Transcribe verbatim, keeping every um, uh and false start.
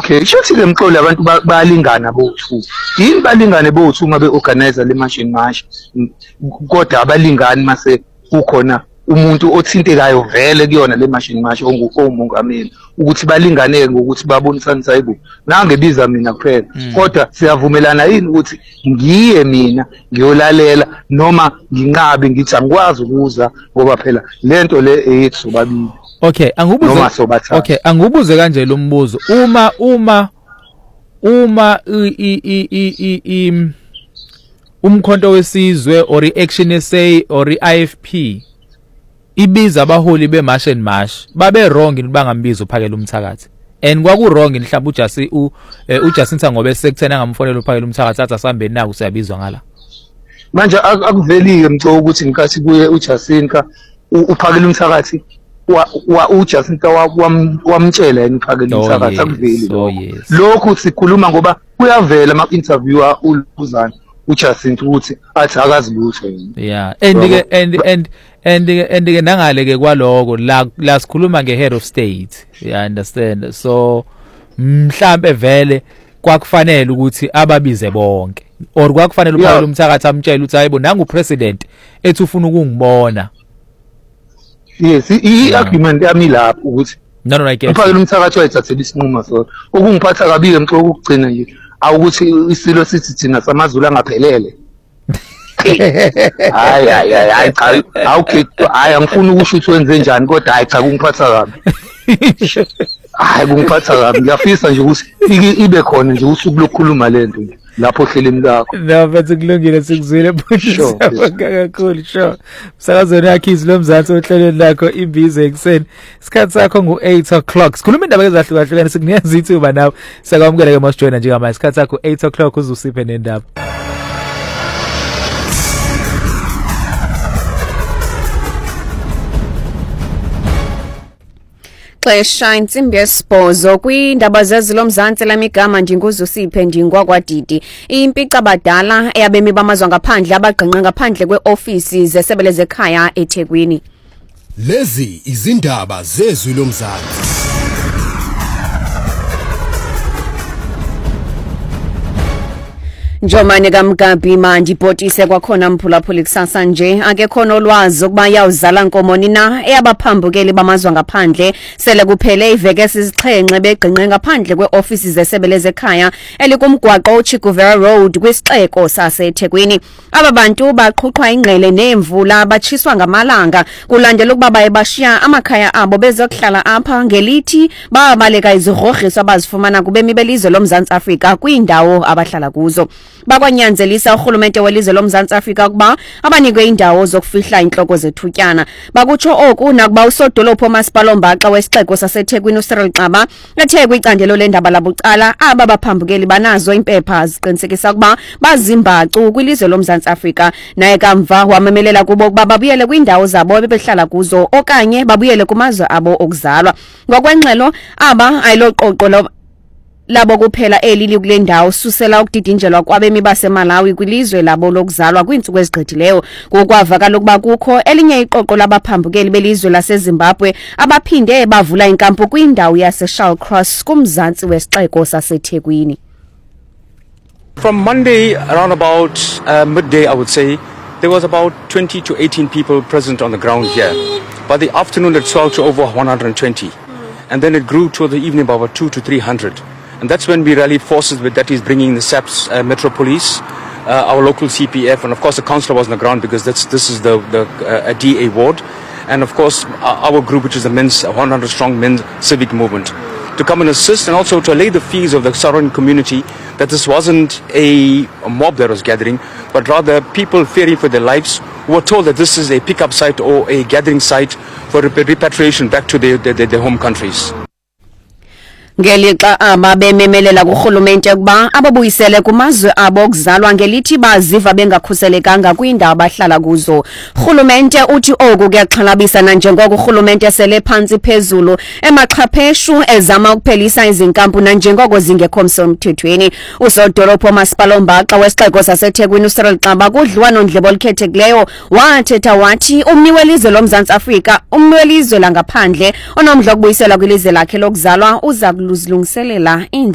Okay, shothi le mxolo abantu bayalingana bo-two. Yini balingane bo-two uma be-organize le mashini mash? Kodwa abalingani mase kukhona umuntu othintekayo vele kuyona le mashini mash ongumongameli ukuthi balingane ngokuthi babonisane sayibo. Nangebiza mina kuphela. Kodwa siyavumelana yini ukuthi ngiye mina ngiyolalela noma nginqabe ngithi angikwazi ukuza ngoba phela lento le eyethu sobabili. Okay, angubuze Okay, angubuze kanje lo mbuzo. Uma uma uma i i i umkhonto wesizwe or iAction S A or iI F P ibiza abaholi beMarch and March babe wrong in bangambiza uphakela umthakathi. And kwaku wrong mhlawumbe uJasi u uJacinta ngobe sekuthena ngamfonela uphakela umthakathi athi asambe naku siyabizwa ngala. Manje akuvelike mco ukuthi ngikathi kuye uJacinta uphakela umthakathi wa uJacinta wamtshela yena uphakela umthakathi akuveli lokho sikhuluma ngoba kuyavela ama interviewer uluzana uJacinta ukuthi athi akazibutho yena. Yeah, and and and and and ke nangale ke kwaloko la la sikhuluma ngehead of state. You understand? So mhlambe vele kwakufanele ukuthi ababize bonke or kwakufanele uphakela umthakathi amtshela ukuthi hayibo nangu president ethi ufuna ukungibona. Yes, i argument yami lapho ukuthi no no I get uphakela umthakathi wayethathela isinqumo so okungiphatha kabili mxo ukugcina nje awukuthi isilo sithi thina samazulu angaphelele. Hayi hayi hayi cha awukhetho hayi angifuni ukusho ukuthi wenze njani kodwa hayi cha kungiphatha kabi. Hayi kungiphatha kabi ngiyafisa nje ukuthi ibe khona nje usuku lokukhuluma lento nje lapho ohleleni lakho. No mfethu kulungile sikuzwile phuthu kakhulu sure. Msakazweni yakhe izilomzansi ohlelweni lakho imbizo ekseni. Isikhathi sakho ngo eight o'clock. Sikhuluma indaba ezahlukahlukene sikunikeza ithuba nawe. Sakwamukela ke masijoyina njengamanje isikhathi sakho eight o'clock uzusiphe nendaba. Xesha insimbi yesibhozo kwindaba zezilomzantsi lamigama njengozusiphe ndingwa kwadidi impica badala eyabemi bamazwe ngaphandle abagqenqa ngaphandle kweofisi zesebele zekhaya eThekwini. Lezi izindaba zezwi lomzantsi. Njomane kaMgabi manje ibhotise kwakhona mphulaphuli kusasa nje ake khona olwazi ukuba yawuzala nkomoni na eyabaphambukeli bamazwe ngaphandle sele kuphele iveke esixhenxe begqenqe ngaphandle kweofisi zesebele zekhaya elikumgwaqo uChiguvera Road kwisixeko saseThekwini. Aba bantu baqhuqhwa ingqele nemvula batshiswa ngamalanga kulandela ukuba bayebashiya amakhaya abo bezokuhlala apha ngelithi babaleka izigrogriso abazifumana kubemi belizwe loMzantsi Afrika kwindawo abahlala kuzo. Bakwanyanzelisa urhulumente welizwe loMzantsi Afrika ukuba abanikwe indawo zokufihla inhloko zethutyana. Bakutsho oku nakuba usodolophu oMasipalombaxa wesixeko saseThekwini uCyril Xaba ethe kwicandelo lendaba labucala aba baphambukeli banazo impepha ziqinisekisa ukuba bazimbacu kwilizwe loMzantsi Afrika. Naye kamva wamemelela kubo ukuba babuyele kwindawo zabo bebehlala kuzo okanye babuyele kumazwe abo okuzalwa. Ngokwengxelo aba ayiloqoqo lo labo kuphela elili kule ndawo susela ukudidinjelwa kwabemi baseMalawi kwilizwe labo lokuzalwa kwintsuku ezigqithileyo ngokwavakala ukuba kukho elinye iqoqo labaphambukeli belizwe laseZimbabwe abaphinde bavula inkampu kwindawo yaseShall Cross kumzantsi wesixeko saseThekwini. From Monday around about uh, midday I would say there was about twenty to eighteen people present on the ground here. By the afternoon it swelled to over one hundred twenty and then it grew toward the evening by about two to three hundred. And that's when we rallied forces with, that is bringing the S A P S uh, Metro Police, uh, our local C P F, and of course the councillor was on the ground because that's, this is the, the uh, D A ward. And of course our, our group, which is the men's, one hundred strong men's civic movement, to come and assist and also to allay the fears of the surrounding community that this wasn't a, a mob that was gathering, but rather people fearing for their lives who were told that this is a pickup site or a gathering site for repatriation back to their, their, their home countries. Ngelixa ababememelela kurhulumente ukuba ababuyisele kumazwe abo okuzalwa ngelithi baziva bengakhuselekanga kwindawo abahlala kuzo. Urhulumente uthi oku kuyaxhalabisa nanjengoko urhulumente sele phansi phezulu emaxhapheshu ezama ukuphelisa izinkampu nanjengoko zingekho mthethweni. Usodolophu oMasipalombaxa wesixeko saseThekwini uCyril Xaba kudliwano ndlebe olukhethekileyo wathetha wathi ummi welizwe loMzantsi Afrika ummi welizwe langaphandle onomdla wokubuyisela kwilizwe lakhe lokuzalwa uza kuluzilungiselela